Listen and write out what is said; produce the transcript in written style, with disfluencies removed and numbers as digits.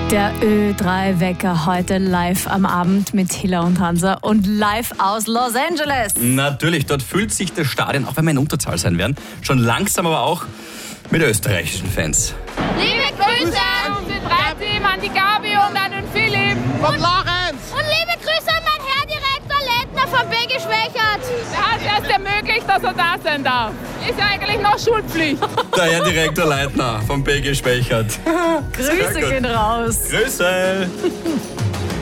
Der Ö3-Wecker heute live am Abend mit Hilla und Hansa und live aus Los Angeles. Natürlich, dort füllt sich das Stadion, auch wenn wir in Unterzahl sein werden, schon langsam aber auch mit österreichischen Fans. Liebe Grüße an die drei Team, an die Gabi und an den Philipp. Und Lorenz. Und liebe Grüße an meinen Herr Direktor Lettner von BG Schwächert. Er hat erst ermöglicht, dass er da sein darf. Ist ja eigentlich noch Schulpflicht. Der Herr Direktor Leitner vom BG Schwächert. Grüße gehen raus. Grüße!